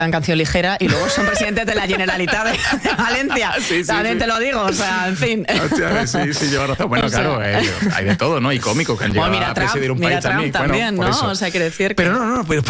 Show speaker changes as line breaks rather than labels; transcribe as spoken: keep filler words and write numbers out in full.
en Canción Ligera y luego son presidentes de la Generalitat de Valencia.
Sí, sí,
También
sí.
te lo digo, o sea, en fin.
Hostia, sí, sí, lleva razón. Bueno,
O sea,
claro, eh, hay de todo, ¿no? Y cómicos que han
bueno,
llegado
mira
a
Trump,
presidir un
mira
país
Trump
también.
también,
Bueno, por
¿no?
eso.
O sea, quiere decir que...
Pero no, no, no, pues